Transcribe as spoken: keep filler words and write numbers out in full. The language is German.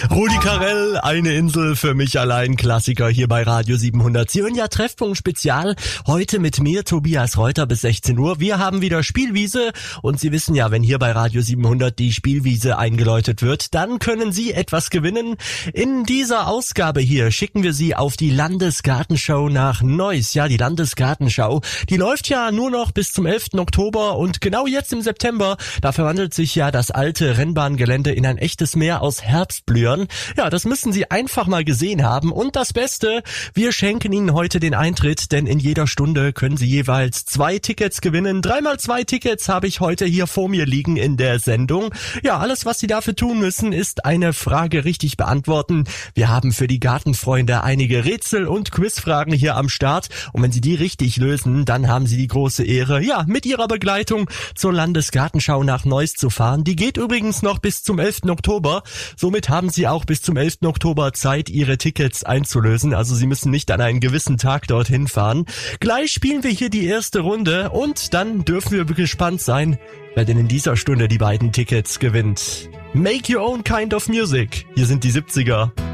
Rudi Carrell, eine Insel für mich allein, Klassiker hier bei Radio siebenhundert. Sie hören ja Treffpunkt Spezial, heute mit mir, Tobias Reuter, bis sechzehn Uhr. Wir haben wieder Spielwiese und Sie wissen ja, wenn hier bei Radio siebenhundert die Spielwiese eingeläutet wird, dann können Sie etwas gewinnen. In dieser Ausgabe hier schicken wir Sie auf die Landesgartenschau nach Neuss. Ja, die Landesgartenschau, die läuft ja nur noch bis zum elften Oktober und genau jetzt im September, da verwandelt sich ja das alte Rennbahngelände in ein echtes Meer aus Herbstblühern. Ja, das müssen Sie einfach mal gesehen haben. Und das Beste, wir schenken Ihnen heute den Eintritt, denn in jeder Stunde können Sie jeweils zwei Tickets gewinnen. Dreimal zwei Tickets habe ich heute hier vor mir liegen in der Sendung. Ja, alles, was Sie dafür tun müssen, ist eine Frage richtig beantworten. Wir haben für die Gartenfreunde einige Rätsel und Quizfragen hier am Start. Und wenn Sie die richtig lösen, dann haben Sie die große Ehre, ja, mit Ihrer Begleitung zur Landesgartenschau nach Neuss zu fahren. Die geht übrigens noch bis zum elften Oktober. Somit haben Sie auch bis zum elften Oktober Zeit, Ihre Tickets einzulösen. Also Sie müssen nicht an einen gewissen Tag dorthin fahren. Gleich spielen wir hier die erste Runde und dann dürfen wir gespannt sein, wer denn in dieser Stunde die beiden Tickets gewinnt. Make your own kind of music. Hier sind die siebziger.